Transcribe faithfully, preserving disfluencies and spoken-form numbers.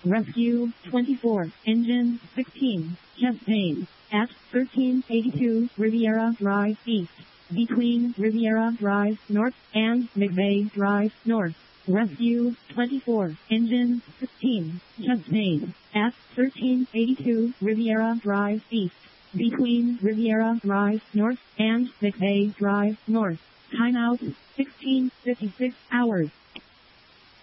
Rescue twenty-four, engine sixteen, chest pain, at thirteen eighty-two Riviera Drive East, between Riviera Drive North and McVeigh Drive North. Rescue twenty-four, engine sixteen, chest pain, at thirteen eighty-two Riviera Drive East, between Riviera Drive North and McVeigh Drive North. Timeout sixteen fifty-six hours.